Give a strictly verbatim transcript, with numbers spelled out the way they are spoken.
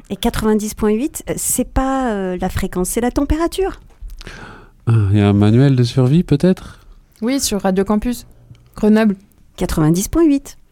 Et quatre-vingt-dix virgule huit, c'est pas euh, la fréquence, c'est la température. Il ah, y a un manuel de survie peut-être ? Oui, sur Radio Campus. Grenoble. quatre-vingt-dix virgule huit.